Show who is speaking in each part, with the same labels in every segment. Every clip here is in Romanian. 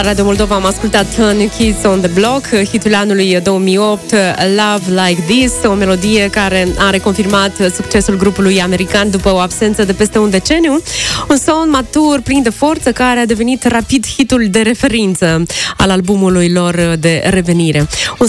Speaker 1: La Radio Moldova am ascultat New Kids on the Block, hitul anului 2008, Love Like This, o melodie care a reconfirmat succesul grupului american după o absență de peste un deceniu. Un sound matur, plin de forță, care a devenit rapid hitul de referință al albumului lor de revenire.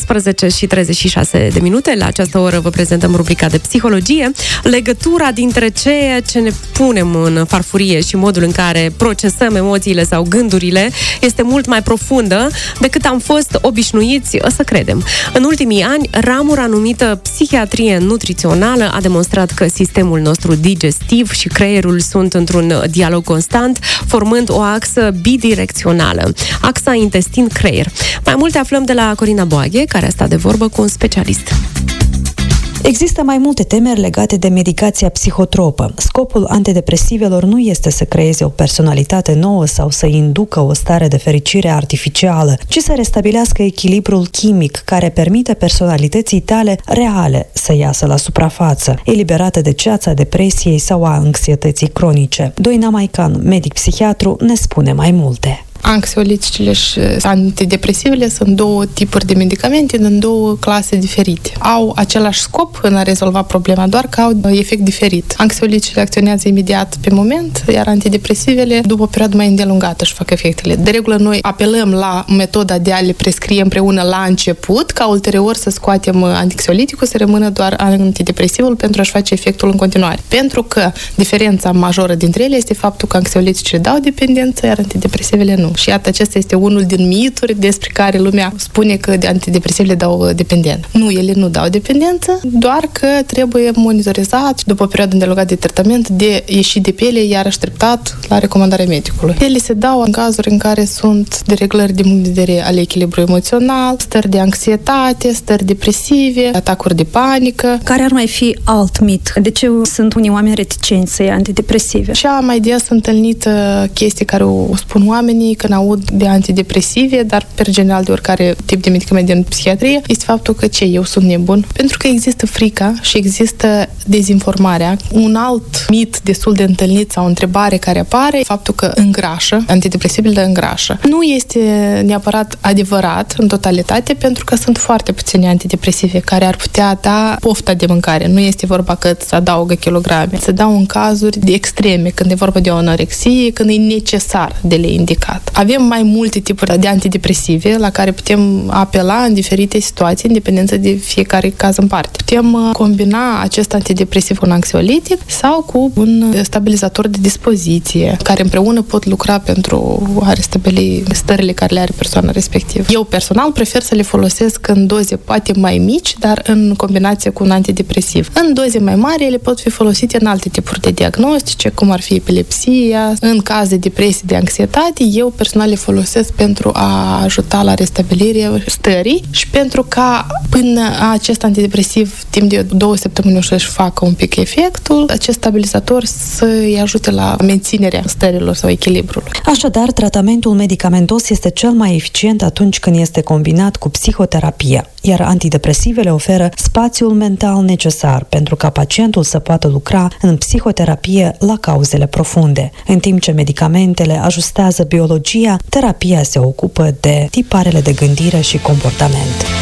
Speaker 1: 11:36. La această oră vă prezentăm rubrica de psihologie. Legătura dintre ceea ce ne punem în farfurie și modul în care procesăm emoțiile sau gândurile este mult mai profundă decât am fost obișnuiți să credem. În ultimii ani, ramura numită psihiatrie nutrițională a demonstrat că sistemul nostru digestiv și creierul sunt într-un dialog constant, formând o axă bidirecțională, axa intestin-creier. Mai multe aflăm de la Corina Boaghe, care a stat de vorbă cu un specialist.
Speaker 2: Există mai multe temeri legate de medicația psihotropă. Scopul antidepresivelor nu este să creeze o personalitate nouă sau să inducă o stare de fericire artificială, ci să restabilească echilibrul chimic care permite personalității tale reale să iasă la suprafață, eliberată de ceața depresiei sau a anxietății cronice. Doina Maican, medic psihiatru, ne spune mai multe.
Speaker 3: Anxiolicele și antidepresivele sunt două tipuri de medicamente din două clase diferite. Au același scop în a rezolva problema, doar că au efect diferit. Anxiolicele acționează imediat pe moment, iar antidepresivele după o perioadă mai îndelungată își fac efectele. De regulă noi apelăm la metoda de a le prescrie împreună la început, ca ulterior să scoatem anxioliticul, să rămână doar antidepresivul pentru a-și face efectul în continuare. Pentru că diferența majoră dintre ele este faptul că anxiolicele dau dependență, iar antidepresivele nu. Și iată, acesta este unul din mituri despre care lumea spune că antidepresivele dau dependență. Nu, ele nu dau dependență, doar că trebuie monitorizat după o perioadă îndelungată de tratament de ieși de pe ele, iarăși treptat la recomandarea medicului. Ele se dau în cazuri în care sunt dereglări din punct de vedere al echilibrului emoțional, stări de anxietate, stări depresive, atacuri de panică.
Speaker 4: Care ar mai fi alt mit? De ce sunt unii oameni reticenți să ia antidepresive?
Speaker 3: Cea mai des întâlnită chestie care o spun oamenii când aud de antidepresive, dar per general de oricare tip de medicament din psihiatrie, este faptul că eu sunt nebun. Pentru că există frica și există dezinformarea. Un alt mit destul de întâlnit sau o întrebare care apare, faptul că îngrașă, antidepresivele îngrașă. Nu este neapărat adevărat în totalitate, pentru că sunt foarte puține antidepresive care ar putea da pofta de mâncare. Nu este vorba că îți adaugă kilograme. Se dau în cazuri de extreme, când e vorba de o anorexie, când e necesar de le indicat. Avem mai multe tipuri de antidepresive la care putem apela în diferite situații, în dependență de fiecare caz în parte. Putem combina acest antidepresiv cu un anxiolitic sau cu un stabilizator de dispoziție, care împreună pot lucra pentru a restabili stările care le are persoana respectivă. Eu personal prefer să le folosesc în doze poate mai mici, dar în combinație cu un antidepresiv. În doze mai mari, ele pot fi folosite în alte tipuri de diagnostice, cum ar fi epilepsia. În caz de depresie, de anxietate, eu personal le folosesc pentru a ajuta la restabilirea stării și pentru ca până acest antidepresiv timp de 2 săptămâni să-și facă un pic efectul, acest stabilizator să-i ajute la menținerea stărilor sau echilibrului.
Speaker 2: Așadar, tratamentul medicamentos este cel mai eficient atunci când este combinat cu psihoterapia, iar antidepresivele oferă spațiul mental necesar pentru ca pacientul să poată lucra în psihoterapie la cauzele profunde. În timp ce medicamentele ajustează biologia, terapia se ocupă de tiparele de gândire și comportament.